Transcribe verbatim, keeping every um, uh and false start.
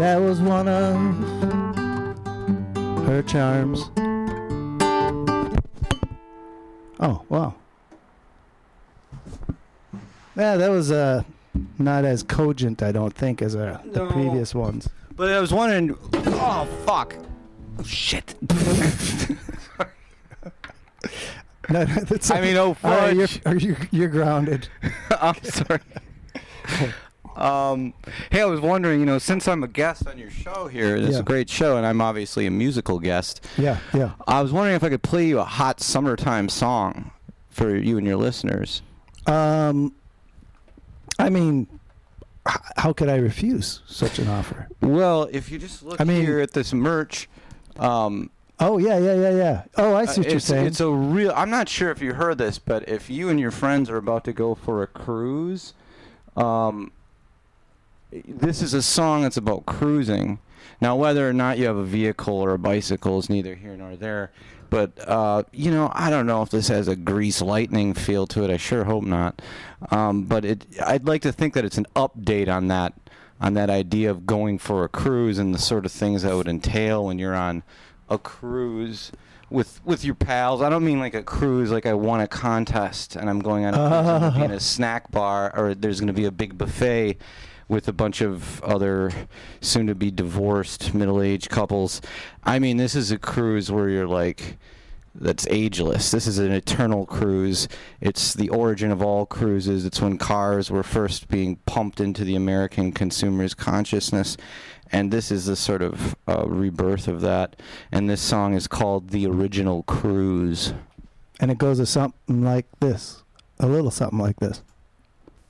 that was one of her charms. Oh, wow. Yeah, that was uh, not as cogent, I don't think, as uh, the No. previous ones. But I was wondering. Oh fuck! Oh shit! No, that's I mean, oh all right, you're, fudge! are you, you're grounded. I'm sorry. Um, hey, I was wondering, you know, since I'm a guest on your show here, it's Yeah. a great show, and I'm obviously a musical guest. Yeah, yeah. I was wondering if I could play you a hot summertime song for you and your listeners. Um, I mean, h- how could I refuse such an offer? Well, if you just look I mean- here at this merch, um, Oh, yeah, yeah, yeah, yeah. Oh, I see what uh, you're it's, saying. it's a real. I'm not sure if you heard this, but if you and your friends are about to go for a cruise, um, this is a song that's about cruising. Now, whether or not you have a vehicle or a bicycle is neither here nor there. But, uh, you know, I don't know if this has a Grease Lightning feel to it. I sure hope not. Um, but it, I'd like to think that it's an update on that, on that idea of going for a cruise and the sort of things that would entail when you're on a cruise with with your pals. I don't mean like a cruise like I won a contest and I'm going on a cruise and I'm gonna be in a snack bar, or there's going to be a big buffet with a bunch of other soon-to-be divorced middle-aged couples. I mean, this is a cruise where you're like, that's ageless. This is an eternal cruise. It's the origin of all cruises. It's when cars were first being pumped into the American consumer's consciousness. And this is the sort of uh, rebirth of that. And this song is called The Original Cruise. And it goes to something like this. A little something like this.